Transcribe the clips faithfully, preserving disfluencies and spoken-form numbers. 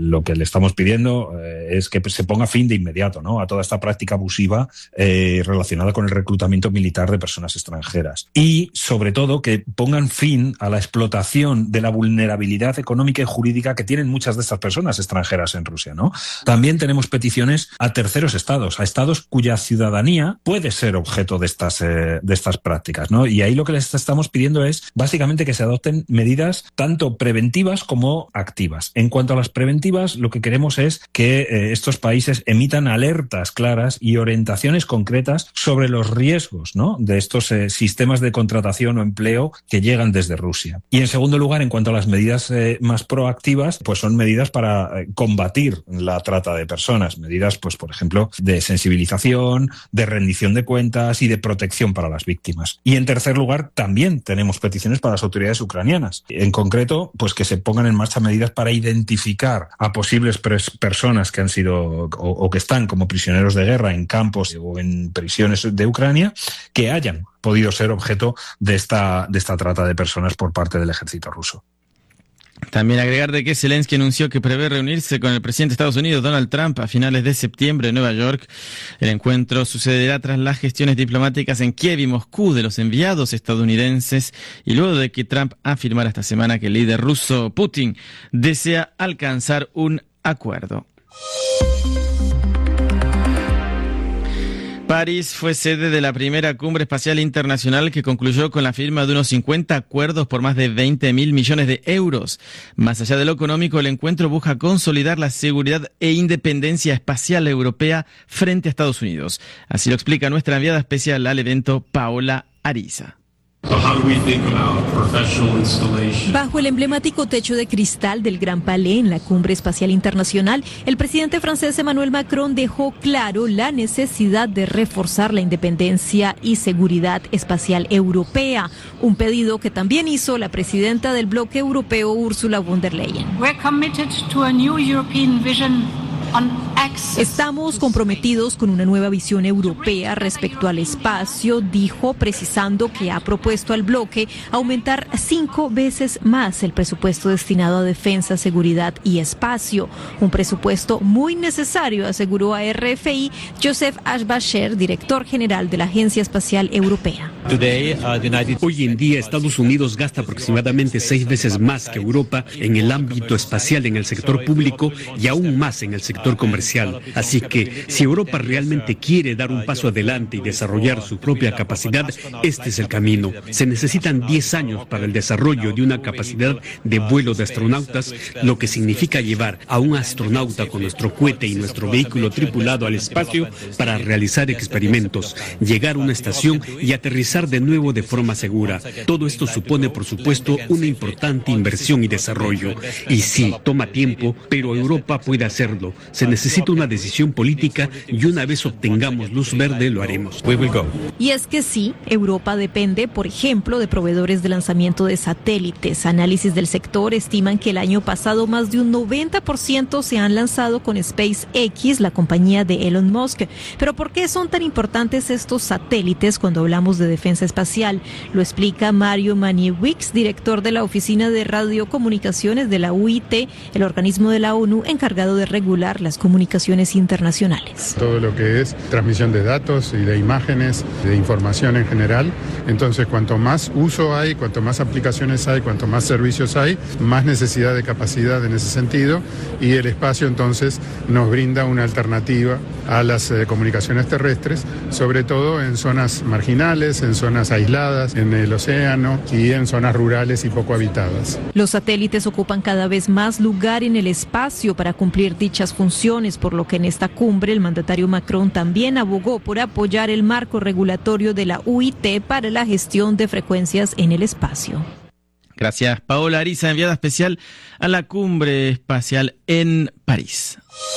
Lo que le estamos pidiendo eh, es que se ponga fin de inmediato, ¿no?, a toda esta práctica abusiva eh, relacionada con el reclutamiento militar de personas extranjeras. Y, sobre todo, que pongan fin a la explotación de la vulnerabilidad económica y jurídica que tienen muchas de estas personas extranjeras en Rusia, ¿no? También tenemos peticiones a terceros estados, a estados cuya ciudadanía puede ser objeto de estas, eh, de estas prácticas, ¿no? Y ahí lo que les estamos pidiendo es, básicamente, que se adopten medidas tanto preventivas como activas. En cuanto a las preventivas, lo que queremos es que eh, estos países emitan alertas claras y orientaciones concretas sobre los riesgos, ¿no?, de estos eh, sistemas de contratación o empleo que llegan desde Rusia. Y, en segundo lugar, en cuanto a las medidas eh, más proactivas, pues son medidas para eh, combatir la trata de personas, medidas, pues por ejemplo, de sensibilización, de rendición de cuentas y de protección para las víctimas. Y, en tercer lugar, también tenemos peticiones para las autoridades ucranianas. En concreto, pues que se pongan en marcha medidas para identificar a posibles pres- personas que han sido o, o que están como prisioneros de guerra en campos o en prisiones de Ucrania, que hayan podido ser objeto de esta, de esta trata de personas por parte del ejército ruso. También agregar de que Zelensky anunció que prevé reunirse con el presidente de Estados Unidos, Donald Trump, a finales de septiembre en Nueva York. El encuentro sucederá tras las gestiones diplomáticas en Kiev y Moscú de los enviados estadounidenses y luego de que Trump afirmara esta semana que el líder ruso Putin desea alcanzar un acuerdo. París fue sede de la primera cumbre espacial internacional que concluyó con la firma de unos cincuenta acuerdos por más de veinte mil millones de euros. Más allá de lo económico, el encuentro busca consolidar la seguridad e independencia espacial europea frente a Estados Unidos. Así lo explica nuestra enviada especial al evento, Paola Ariza. Bajo el emblemático techo de cristal del Gran Palais en la Cumbre Espacial Internacional, el presidente francés Emmanuel Macron dejó claro la necesidad de reforzar la independencia y seguridad espacial europea, un pedido que también hizo la presidenta del bloque europeo, Ursula von der Leyen. Estamos comprometidos con una nueva visión europea respecto al espacio, dijo, precisando que ha propuesto al bloque aumentar cinco veces más el presupuesto destinado a defensa, seguridad y espacio. Un presupuesto muy necesario, aseguró a R F I Joseph Ashbacher, director general de la Agencia Espacial Europea. Hoy en día Estados Unidos gasta aproximadamente seis veces más que Europa en el ámbito espacial, en el sector público y aún más en el sector comercial. Así que si Europa realmente quiere dar un paso adelante y desarrollar su propia capacidad, este es el camino. Se necesitan diez años para el desarrollo de una capacidad de vuelo de astronautas, lo que significa llevar a un astronauta con nuestro cohete y nuestro vehículo tripulado al espacio para realizar experimentos, llegar a una estación y aterrizar de nuevo de forma segura. Todo esto supone, por supuesto, una importante inversión y desarrollo. Y sí, toma tiempo, pero Europa puede hacerlo. Se necesita una decisión política y una vez obtengamos luz verde, lo haremos. We will go. Y es que sí, Europa depende, por ejemplo, de proveedores de lanzamiento de satélites. Análisis del sector estiman que el año pasado más de un noventa por ciento se han lanzado con SpaceX, la compañía de Elon Musk. Pero ¿por qué son tan importantes estos satélites cuando hablamos de defensa espacial? Lo explica Mario Maniewicz, director de la Oficina de Radiocomunicaciones de la U I T, el organismo de la ONU encargado de regular las comunicaciones internacionales. Todo lo que es transmisión de datos y de imágenes, de información en general. Entonces, cuanto más uso hay, cuanto más aplicaciones hay, cuanto más servicios hay, más necesidad de capacidad en ese sentido, y el espacio entonces nos brinda una alternativa a las eh, comunicaciones terrestres, sobre todo en zonas marginales, en zonas aisladas, en el océano y en zonas rurales y poco habitadas. Los satélites ocupan cada vez más lugar en el espacio para cumplir dichas funciones, por lo que en esta cumbre el mandatario Macron también abogó por apoyar el marco regulatorio de la U I T para la gestión de frecuencias en el espacio. Gracias, Paola Ariza, enviada especial a la Cumbre Espacial en París.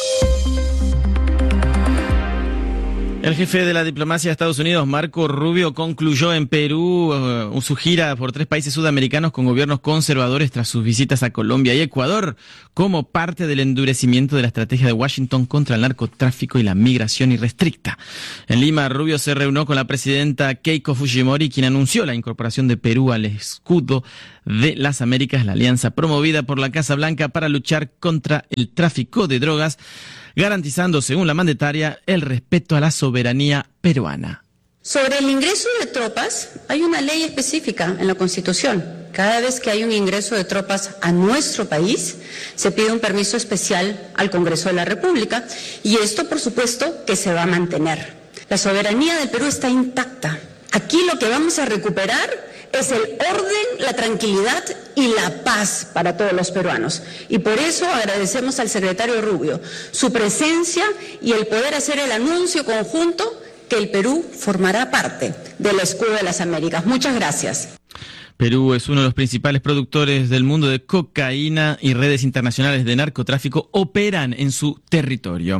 El jefe de la diplomacia de Estados Unidos, Marco Rubio, concluyó en Perú uh, su gira por tres países sudamericanos con gobiernos conservadores tras sus visitas a Colombia y Ecuador, como parte del endurecimiento de la estrategia de Washington contra el narcotráfico y la migración irrestricta. En Lima, Rubio se reunió con la presidenta Keiko Fujimori, quien anunció la incorporación de Perú al escudo de las Américas, la alianza promovida por la Casa Blanca para luchar contra el tráfico de drogas, garantizando, según la mandataria, el respeto a la soberanía peruana. Sobre el ingreso de tropas, hay una ley específica en la Constitución. Cada vez que hay un ingreso de tropas a nuestro país, se pide un permiso especial al Congreso de la República, y esto, por supuesto, que se va a mantener. La soberanía del Perú está intacta. Aquí lo que vamos a recuperar es el orden, la tranquilidad y la paz para todos los peruanos. Y por eso agradecemos al secretario Rubio su presencia y el poder hacer el anuncio conjunto que el Perú formará parte del escudo de las Américas. Muchas gracias. Perú es uno de los principales productores del mundo de cocaína y redes internacionales de narcotráfico operan en su territorio.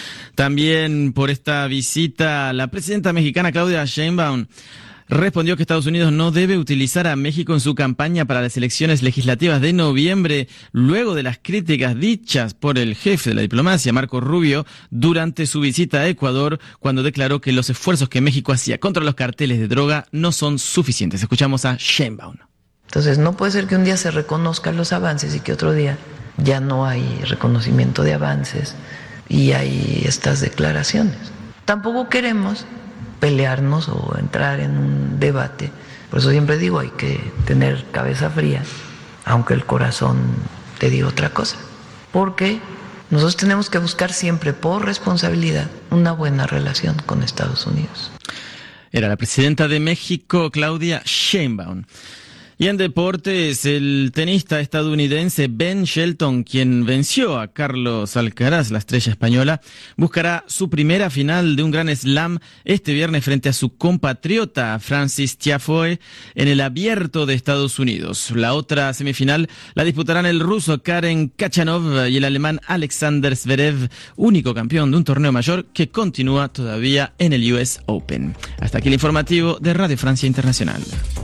También por esta visita, la presidenta mexicana Claudia Sheinbaum respondió que Estados Unidos no debe utilizar a México en su campaña para las elecciones legislativas de noviembre, luego de las críticas dichas por el jefe de la diplomacia, Marco Rubio, durante su visita a Ecuador, cuando declaró que los esfuerzos que México hacía contra los carteles de droga no son suficientes. Escuchamos a Sheinbaum. Entonces, no puede ser que un día se reconozcan los avances y que otro día ya no hay reconocimiento de avances y hay estas declaraciones. Tampoco queremos pelearnos o entrar en un debate. Por eso siempre digo, hay que tener cabeza fría, aunque el corazón te diga otra cosa. Porque nosotros tenemos que buscar siempre, por responsabilidad, una buena relación con Estados Unidos. Era la presidenta de México, Claudia Sheinbaum. Y en deportes, el tenista estadounidense Ben Shelton, quien venció a Carlos Alcaraz, la estrella española, buscará su primera final de un Grand Slam este viernes frente a su compatriota Francis Tiafoe en el Abierto de Estados Unidos. La otra semifinal la disputarán el ruso Karen Khachanov y el alemán Alexander Zverev, único campeón de un torneo mayor que continúa todavía en el U S Open. Hasta aquí el informativo de Radio Francia Internacional.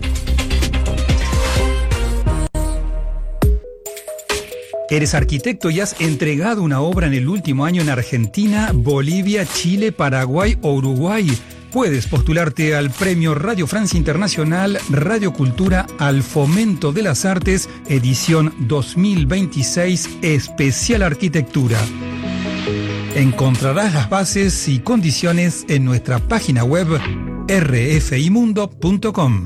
Eres arquitecto y has entregado una obra en el último año en Argentina, Bolivia, Chile, Paraguay o Uruguay. Puedes postularte al Premio Radio Francia Internacional Radio Cultura al Fomento de las Artes, edición dos mil veintiséis, Especial Arquitectura. Encontrarás las bases y condiciones en nuestra página web r f i mundo punto com.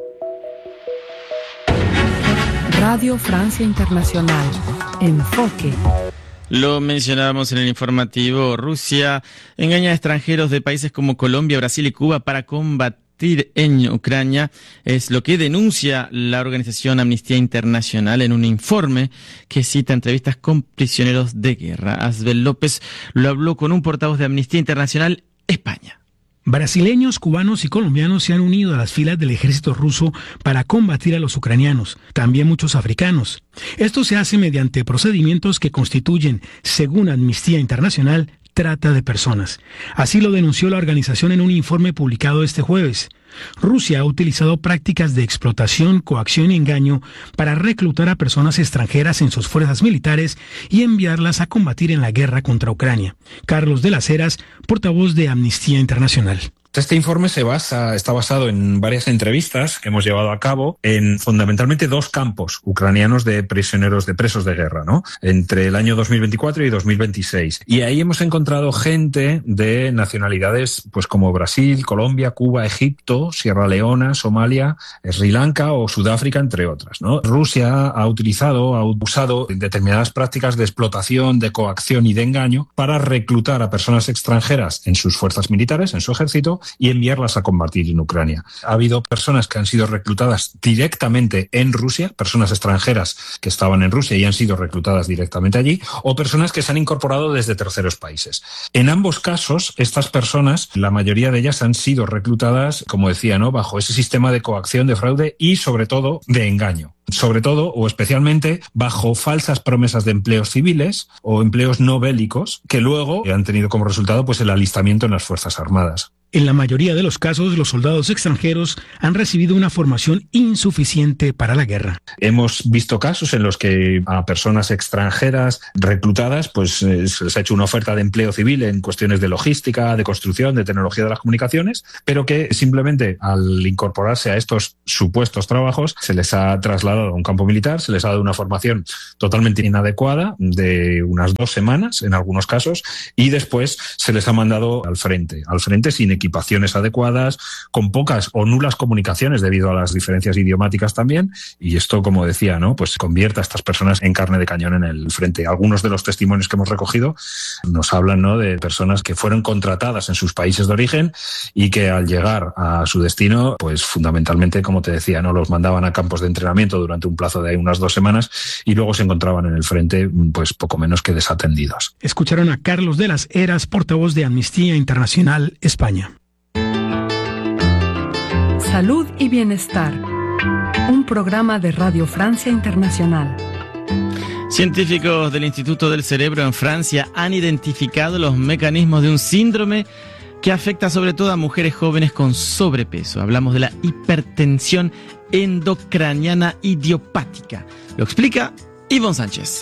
Radio Francia Internacional. Enfoque. Lo mencionábamos en el informativo. Rusia engaña a extranjeros de países como Colombia, Brasil y Cuba para combatir en Ucrania. Es lo que denuncia la organización Amnistía Internacional en un informe que cita entrevistas con prisioneros de guerra. Asbel López lo habló con un portavoz de Amnistía Internacional España. Brasileños, cubanos y colombianos se han unido a las filas del ejército ruso para combatir a los ucranianos, también muchos africanos. Esto se hace mediante procedimientos que constituyen, según Amnistía Internacional, trata de personas. Así lo denunció la organización en un informe publicado este jueves. Rusia ha utilizado prácticas de explotación, coacción y engaño para reclutar a personas extranjeras en sus fuerzas militares y enviarlas a combatir en la guerra contra Ucrania. Carlos de las Heras, portavoz de Amnistía Internacional. Este informe se basa, está basado en varias entrevistas que hemos llevado a cabo en fundamentalmente dos campos ucranianos de prisioneros, de presos de guerra, ¿no? Entre el año dos mil veinticuatro y dos mil veintiséis. Y ahí hemos encontrado gente de nacionalidades pues como Brasil, Colombia, Cuba, Egipto, Sierra Leona, Somalia, Sri Lanka o Sudáfrica, entre otras, ¿no? Rusia ha utilizado, ha usado determinadas prácticas de explotación, de coacción y de engaño para reclutar a personas extranjeras en sus fuerzas militares, en su ejército, y enviarlas a combatir en Ucrania. Ha habido personas que han sido reclutadas directamente en Rusia, personas extranjeras que estaban en Rusia y han sido reclutadas directamente allí, o personas que se han incorporado desde terceros países. En ambos casos, estas personas, la mayoría de ellas han sido reclutadas, como decía, ¿no?, bajo ese sistema de coacción, de fraude y, sobre todo, de engaño. Sobre todo o especialmente bajo falsas promesas de empleos civiles o empleos no bélicos que luego han tenido como resultado pues el alistamiento en las Fuerzas Armadas. En la mayoría de los casos, los soldados extranjeros han recibido una formación insuficiente para la guerra. Hemos visto casos en los que a personas extranjeras reclutadas pues eh, se les ha hecho una oferta de empleo civil en cuestiones de logística, de construcción, de tecnología de las comunicaciones, pero que simplemente al incorporarse a estos supuestos trabajos se les ha trasladado a un campo militar, se les ha dado una formación totalmente inadecuada de unas dos semanas en algunos casos y después se les ha mandado al frente, al frente sin equipaciones adecuadas, con pocas o nulas comunicaciones debido a las diferencias idiomáticas también, y esto, como decía, ¿no? Pues convierte a estas personas en carne de cañón en el frente. Algunos de los testimonios que hemos recogido nos hablan, ¿no?, de personas que fueron contratadas en sus países de origen y que al llegar a su destino, pues fundamentalmente, como te decía, ¿no?, los mandaban a campos de entrenamiento durante un plazo de unas dos semanas y luego se encontraban en el frente, pues poco menos que desatendidos. Escucharon a Carlos de las Heras, portavoz de Amnistía Internacional España. Salud y Bienestar, un programa de Radio Francia Internacional. Científicos del Instituto del Cerebro en Francia han identificado los mecanismos de un síndrome que afecta sobre todo a mujeres jóvenes con sobrepeso. Hablamos de la hipertensión endocraniana idiopática. Lo explica Ivonne Sánchez.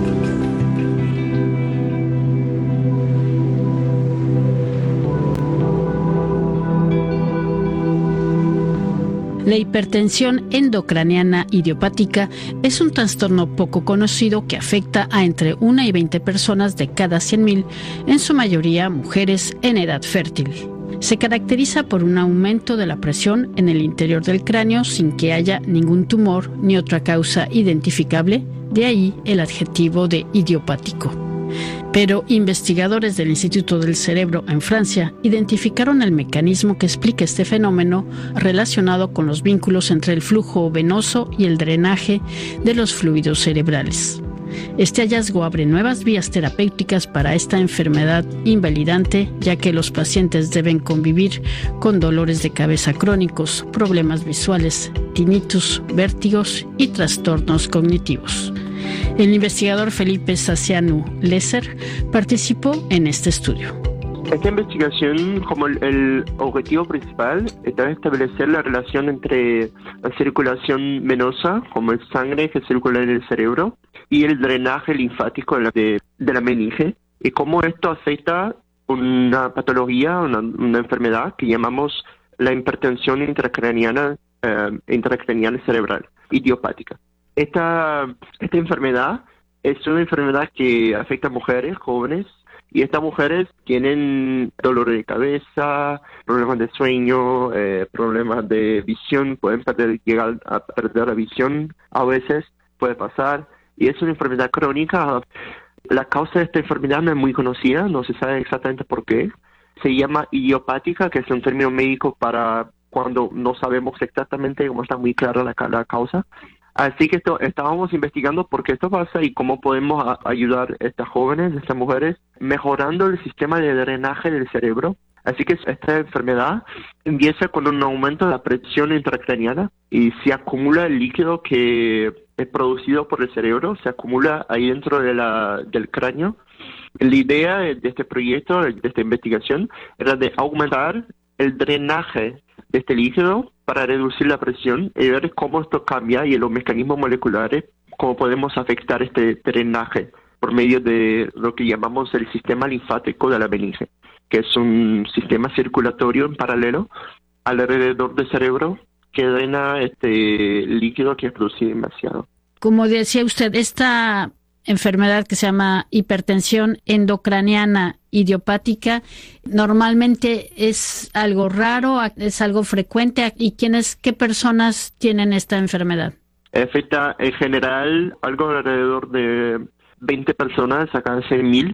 La hipertensión endocraniana idiopática es un trastorno poco conocido que afecta a entre una y veinte personas de cada cien mil, en su mayoría mujeres en edad fértil. Se caracteriza por un aumento de la presión en el interior del cráneo sin que haya ningún tumor ni otra causa identificable, de ahí el adjetivo de idiopático. Pero investigadores del Instituto del Cerebro en Francia identificaron el mecanismo que explica este fenómeno relacionado con los vínculos entre el flujo venoso y el drenaje de los fluidos cerebrales. Este hallazgo abre nuevas vías terapéuticas para esta enfermedad invalidante, ya que los pacientes deben convivir con dolores de cabeza crónicos, problemas visuales, tinnitus, vértigos y trastornos cognitivos. El investigador Felipe Sacianu Lesser participó en este estudio. Esta investigación, como el, el objetivo principal, está establecer la relación entre la circulación venosa, como el sangre que circula en el cerebro, y el drenaje linfático de la, de, de la meninge, y cómo esto afecta una patología, una, una enfermedad que llamamos la hipertensión intracraniana, eh, intracraniana cerebral, idiopática. Esta, esta enfermedad es una enfermedad que afecta a mujeres jóvenes y estas mujeres tienen dolor de cabeza, problemas de sueño, eh, problemas de visión, pueden perder, llegar a perder la visión, a veces puede pasar, y es una enfermedad crónica. La causa de esta enfermedad no es muy conocida, no se sabe exactamente por qué. Se llama idiopática, que es un término médico para cuando no sabemos exactamente cómo está muy clara la, la causa. Así que esto, estábamos investigando por qué esto pasa y cómo podemos a, ayudar a estas jóvenes, a estas mujeres, mejorando el sistema de drenaje del cerebro. Así que esta enfermedad empieza con un aumento de la presión intracraniana y se acumula el líquido que es producido por el cerebro, se acumula ahí dentro de la, del cráneo. La idea de este proyecto, de esta investigación, era de aumentar el drenaje de este líquido para reducir la presión y ver cómo esto cambia y los mecanismos moleculares, cómo podemos afectar este drenaje por medio de lo que llamamos el sistema linfático de la meninge, que es un sistema circulatorio en paralelo alrededor del cerebro que drena este líquido que es producido demasiado. Como decía usted, esta enfermedad que se llama hipertensión endocraniana idiopática, normalmente es algo raro, es algo frecuente. ¿Y quiénes, qué personas tienen esta enfermedad? Afecta en general algo alrededor de veinte personas a cada cien mil.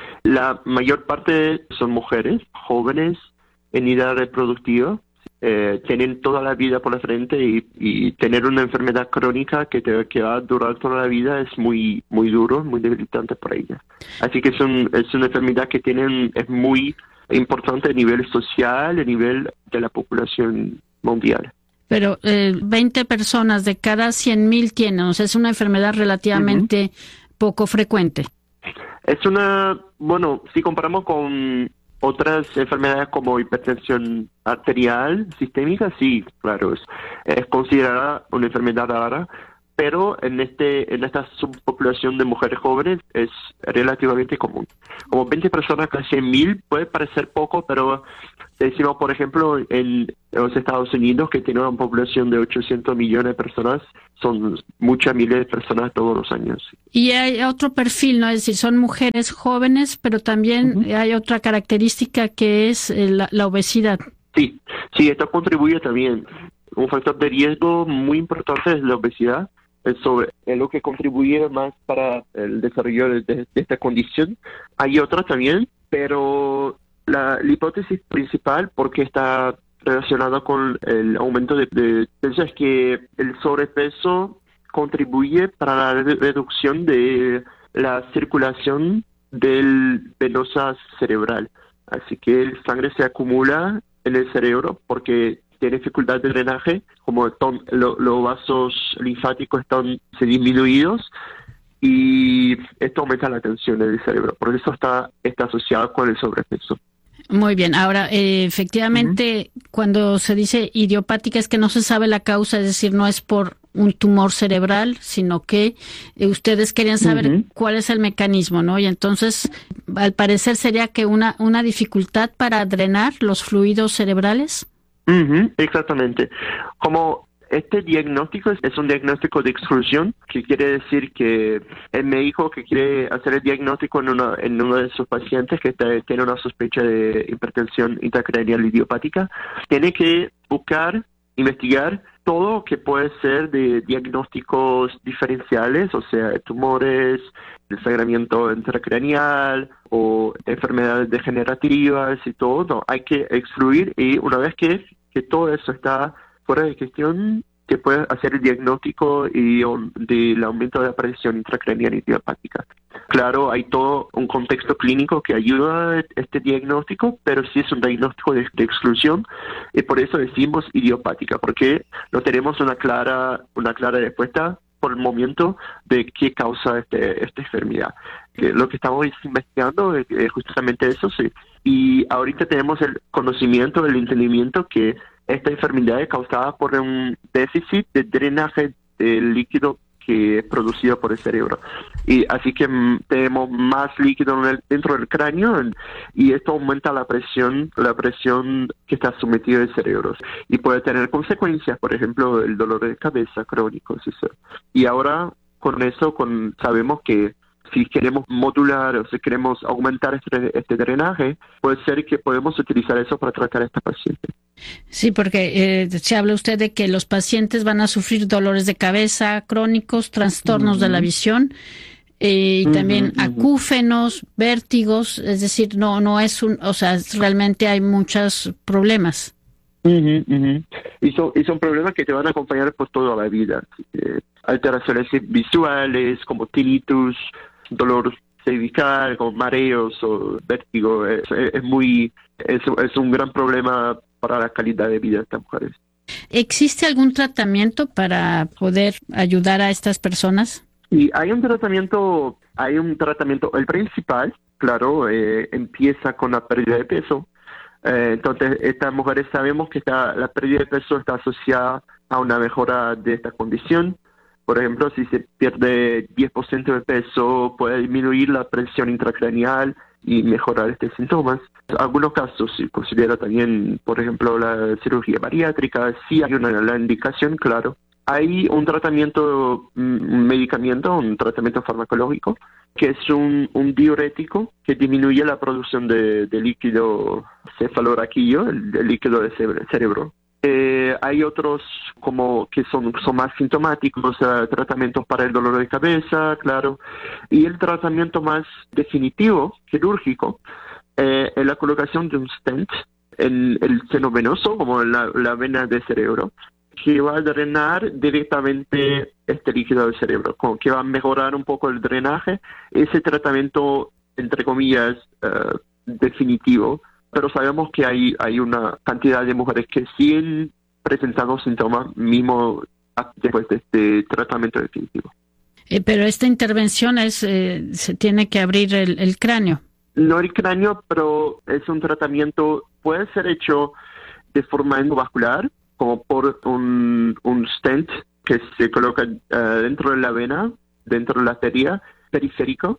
La mayor parte son mujeres jóvenes en edad reproductiva. Eh, tienen toda la vida por la frente y, y tener una enfermedad crónica que, te, que va a durar toda la vida es muy muy duro, muy debilitante para ellas. Así que es, un, es una enfermedad que tienen, es muy importante a nivel social, a nivel de la población mundial. Pero eh, veinte personas de cada cien mil tienen, o sea, es una enfermedad relativamente uh-huh. poco frecuente. Es una, bueno, si comparamos con Otras enfermedades como hipertensión arterial sistémica, sí, claro, es, es considerada una enfermedad rara, pero en este en esta subpopulación de mujeres jóvenes es relativamente común. Como veinte personas cada cien mil puede parecer poco, pero decimos, por ejemplo, en los Estados Unidos, que tiene una población de ochocientos millones de personas, son muchas miles de personas todos los años. Y hay otro perfil, ¿no? Es decir, son mujeres jóvenes, pero también uh-huh. hay otra característica que es la, la obesidad. Sí, sí, esto contribuye también. Un factor de riesgo muy importante es la obesidad. Es, sobre, es lo que contribuye más para el desarrollo de, de, de esta condición. Hay otras también, pero la, la hipótesis principal, porque está relacionada con el aumento de, de peso, es que el sobrepeso contribuye para la reducción de la circulación del venosa cerebral. Así que el sangre se acumula en el cerebro porque tiene dificultad de drenaje, como ton, lo, los vasos linfáticos están disminuidos y esto aumenta la tensión en el cerebro. Por eso está, está asociado con el sobrepeso. Muy bien. Ahora, eh, efectivamente, uh-huh. cuando se dice idiopática es que no se sabe la causa, es decir, no es por un tumor cerebral, sino que eh, ustedes querían saber uh-huh. cuál es el mecanismo, ¿no? Y entonces, al parecer, sería que una, una dificultad para drenar los fluidos cerebrales. Uh-huh, exactamente. Como este diagnóstico es un diagnóstico de exclusión, que quiere decir que el médico que quiere hacer el diagnóstico en uno, en uno de sus pacientes que está, tiene una sospecha de hipertensión intracraneal idiopática, tiene que buscar, investigar todo lo que puede ser de diagnósticos diferenciales, o sea, tumores, desangramiento intracraneal o enfermedades degenerativas y todo. No, hay que excluir y una vez que, que todo eso está fuera de cuestión, se puede hacer el diagnóstico y um, del aumento de la presión intracraneal idiopática. Claro, hay todo un contexto clínico que ayuda a este diagnóstico, pero sí es un diagnóstico de, de exclusión y por eso decimos idiopática, porque no tenemos una clara, una clara respuesta por el momento de qué causa este, esta enfermedad. Que lo que estamos investigando es, es justamente eso, sí. Y ahorita tenemos el conocimiento, el entendimiento que esta enfermedad es causada por un déficit de drenaje del líquido que es producido por el cerebro. Y así que m- tenemos más líquido en el, dentro del cráneo y esto aumenta la presión, la presión que está sometido el cerebro. Y puede tener consecuencias, por ejemplo, el dolor de cabeza crónico. ¿Sí? Y ahora con eso con, sabemos que si queremos modular o si queremos aumentar este, este drenaje, puede ser que podemos utilizar eso para tratar a esta paciente. Sí, porque eh, se habla usted de que los pacientes van a sufrir dolores de cabeza crónicos, trastornos uh-huh. de la visión eh, y uh-huh, también uh-huh. acúfenos, vértigos, es decir, no no es un, o sea, realmente hay muchos problemas. Uh-huh, uh-huh. Y, son, y son problemas que te van a acompañar por toda la vida. Eh, alteraciones visuales como tinnitus, dolor cervical, como mareos o vértigo, es, es muy es, es un gran problema para la calidad de vida de estas mujeres. ¿Existe algún tratamiento para poder ayudar a estas personas? Y hay un tratamiento, hay un tratamiento, el principal, claro, eh, empieza con la pérdida de peso. Eh, entonces, estas mujeres sabemos que está, la pérdida de peso está asociada a una mejora de esta condición. Por ejemplo, si se pierde diez por ciento de peso, puede disminuir la presión intracraneal y mejorar estos síntomas. En algunos casos se considera también, por ejemplo, la cirugía bariátrica. Sí hay una la indicación, claro. Hay un tratamiento, un medicamento, un tratamiento farmacológico, que es un, un diurético que disminuye la producción de, de líquido cefaloraquídeo, el, el líquido del cerebro. Eh, hay otros como que son, son más sintomáticos, uh, tratamientos para el dolor de cabeza, claro. Y el tratamiento más definitivo, quirúrgico, eh, es la colocación de un stent en el seno venoso, como en la, la vena del cerebro, que va a drenar directamente este líquido del cerebro, como que va a mejorar un poco el drenaje. Ese tratamiento, entre comillas, uh, definitivo, pero sabemos que hay hay una cantidad de mujeres que siguen presentando síntomas mismo después de este tratamiento definitivo. Eh, pero esta intervención es eh, se tiene que abrir el, el cráneo. No el cráneo, pero es un tratamiento, puede ser hecho de forma endovascular, como por un, un stent que se coloca uh, dentro de la vena, dentro de la arteria periférica,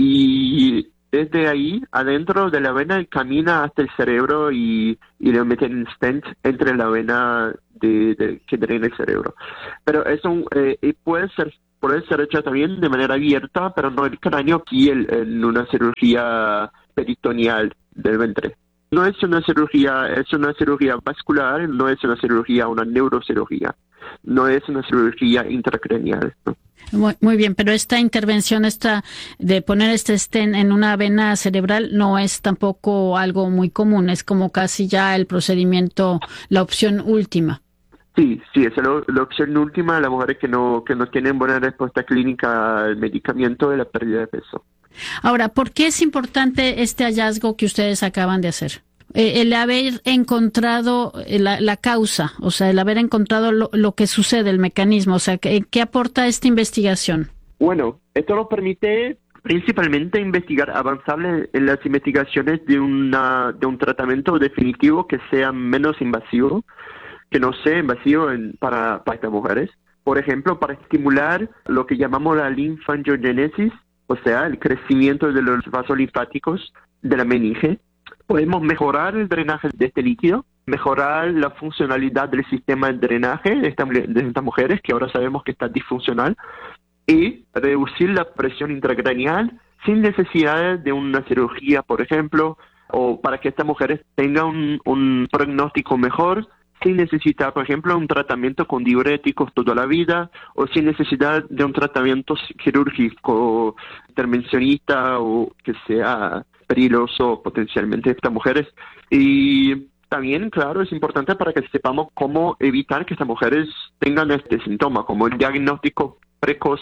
y desde ahí, adentro de la vena, camina hasta el cerebro y, y le meten un stent entre la vena de, de, que drena el cerebro. Pero eso eh, puede ser puede ser hecho también de manera abierta, pero no el cráneo, aquí el, en una cirugía peritoneal del vientre. No es una cirugía, es una cirugía vascular, no es una cirugía, una neurocirugía. No es una cirugía intracraneal, ¿no? Muy, muy bien, pero esta intervención esta de poner este stent en una vena cerebral no es tampoco algo muy común, es como casi ya el procedimiento, la opción última. Sí, sí, esa es la, la opción última a las mujeres que no, que no tienen buena respuesta clínica al medicamento de la pérdida de peso. Ahora, ¿por qué es importante este hallazgo que ustedes acaban de hacer? Eh, el haber encontrado la, la causa, o sea, el haber encontrado lo, lo que sucede, el mecanismo, o sea, ¿qué, qué aporta esta investigación? Bueno, esto nos permite principalmente investigar, avanzar en las investigaciones de, una, de un tratamiento definitivo que sea menos invasivo, que no sea invasivo en, para, para estas mujeres. Por ejemplo, para estimular lo que llamamos la linfangiogénesis, o sea, el crecimiento de los vasos linfáticos de la meninge. Podemos mejorar el drenaje de este líquido, mejorar la funcionalidad del sistema de drenaje de, esta, de estas mujeres, que ahora sabemos que está disfuncional, y reducir la presión intracraneal sin necesidad de una cirugía, por ejemplo, o para que estas mujeres tengan un, un pronóstico mejor, sin necesitar, por ejemplo, un tratamiento con diuréticos toda la vida, o sin necesidad de un tratamiento quirúrgico intervencionista o que sea peligroso potencialmente estas mujeres. Y también, claro, es importante para que sepamos cómo evitar que estas mujeres tengan este síntoma, como el diagnóstico precoz,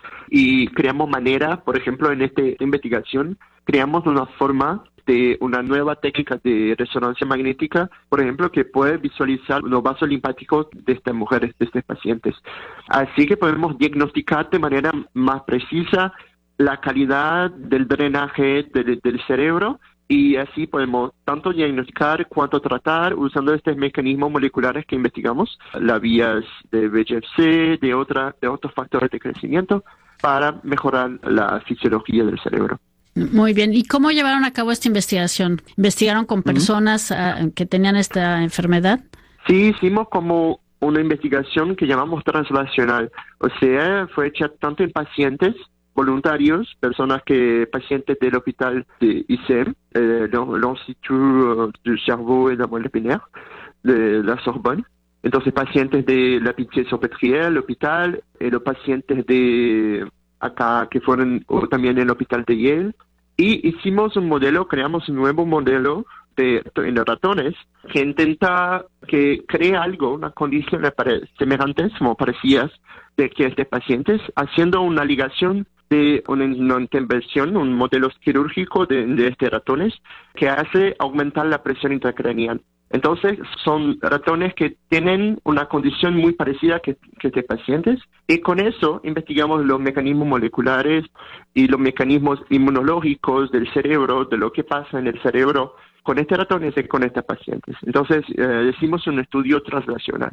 y creamos manera, por ejemplo, en esta investigación, creamos una forma de una nueva técnica de resonancia magnética, por ejemplo, que puede visualizar los vasos linfáticos de estas mujeres, de estos pacientes. Así que podemos diagnosticar de manera más precisa la calidad del drenaje de, del cerebro, y así podemos tanto diagnosticar cuanto tratar usando estos mecanismos moleculares que investigamos, las vías de V E G F C, de, otra, de otros factores de crecimiento, para mejorar la fisiología del cerebro. Muy bien. ¿Y cómo llevaron a cabo esta investigación? ¿Investigaron con personas uh, que tenían esta enfermedad? Sí, hicimos como una investigación que llamamos translacional. O sea, fue hecha tanto en pacientes voluntarios, personas que, pacientes del hospital de I C E M, eh, l'Institut du Cerveau et de la Moelle Épinière, de la Sorbonne. Entonces, pacientes de la Pitié-Salpêtrière, el hospital, y los pacientes de acá que fueron o también en el hospital de Yale, y hicimos un modelo, creamos un nuevo modelo de, en los ratones que intenta, que crea algo, una condición semejantes como parecidas de que estos pacientes, haciendo una ligación de una, una intervención, un modelo quirúrgico de, de estos ratones que hace aumentar la presión intracraneal. Entonces, son ratones que tienen una condición muy parecida que, que estos pacientes, y con eso investigamos los mecanismos moleculares y los mecanismos inmunológicos del cerebro, de lo que pasa en el cerebro con estos ratones y con estos pacientes. Entonces, eh, hicimos un estudio translacional.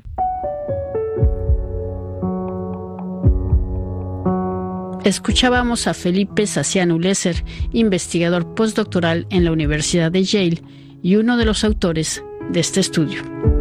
Escuchábamos a Felipe Saciano Uleser, investigador postdoctoral en la Universidad de Yale y uno de los autores de este estudio.